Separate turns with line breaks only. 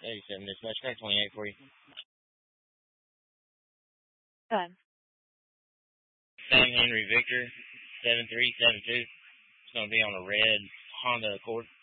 87 dispatch, car 28 for you.
Go ahead.
Sam Henry Victor, 7372. It's going to be on a red Honda Accord.